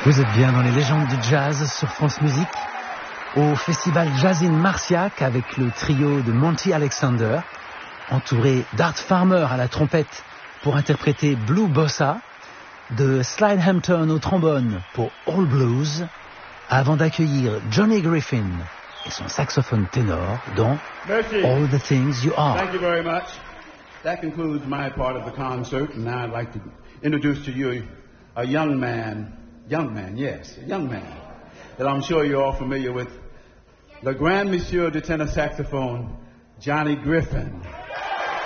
Vous êtes bien dans les légendes du jazz sur France Musique, au festival Jazz in Marciac avec le trio de Monty Alexander, entouré d'Art Farmer à la trompette pour interpréter Blue Bossa, de Slide Hampton au trombone pour All Blues, avant d'accueillir Johnny Griffin et son saxophone ténor dans Merci. All the Things You Are. Thank you very much. That concludes my part of the concert, and now I'd like to introduce to you a young man, that I'm sure you're all familiar with, le grand monsieur de tenor saxophone, Johnny Griffin.